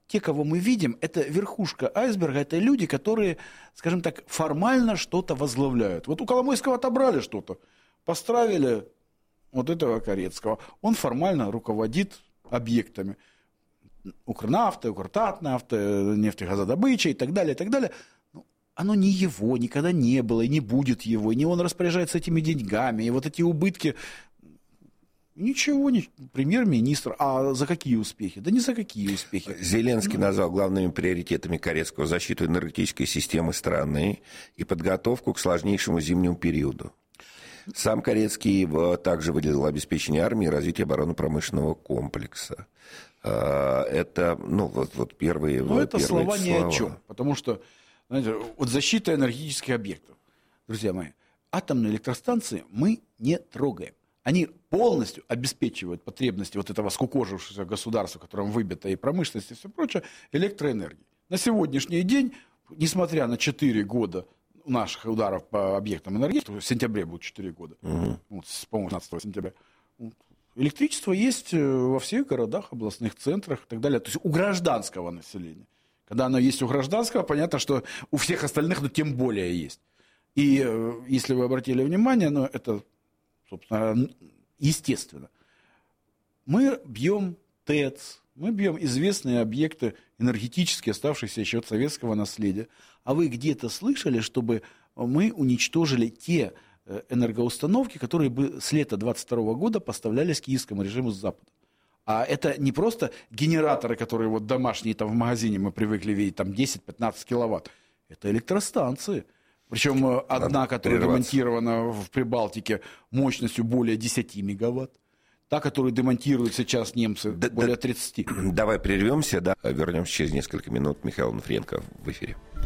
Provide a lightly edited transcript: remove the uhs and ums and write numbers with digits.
те, кого мы видим, это верхушка айсберга, это люди, которые, скажем так, формально что-то возглавляют. Вот у Коломойского отобрали что-то, поставили вот этого Корецкого. Он формально руководит объектами. Укрнафта, Укртатнафта, нефтегазодобыча и так далее, и так далее. Оно не его, никогда не было и не будет его, и не он распоряжается этими деньгами, и вот эти убытки. Ничего, премьер-министр. А за какие успехи? Да ни за какие успехи. Зеленский назвал главными приоритетами Корецкого защиту энергетической системы страны и подготовку к сложнейшему зимнему периоду. Сам Корецкий также выделил обеспечение армии и развитие оборонно-промышленного комплекса. Это, первые слова. Но это слова ни о чем, потому что, знаете, вот защита энергетических объектов. Друзья мои, атомные электростанции мы не трогаем. Они полностью обеспечивают потребности вот этого скукожившегося государства, которым выбито и промышленность, и все прочее, электроэнергией. На сегодняшний день, несмотря на 4 года наших ударов по объектам энергетики, в сентябре будет 4 года, по-моему, 15 сентября, электричество есть во всех городах, областных центрах и так далее. То есть у гражданского населения. Когда оно есть у гражданского, понятно, что у всех остальных, тем более есть. И если вы обратили внимание, это, собственно, естественно. Мы бьем ТЭЦ, мы бьем известные объекты энергетические, оставшиеся еще от советского наследия. А вы где-то слышали, чтобы мы уничтожили те энергоустановки, которые бы с лета 2022 года поставлялись киевскому режиму с Запада? А это не просто генераторы, которые домашние в магазине мы привыкли видеть, 10-15 киловатт. Это электростанции. Причем одна, которая демонтирована в Прибалтике мощностью более 10 мегаватт. Та, которую демонтируют сейчас немцы, более 30. Давай прервемся, вернемся через несколько минут. Михаил Онуфриенко в эфире.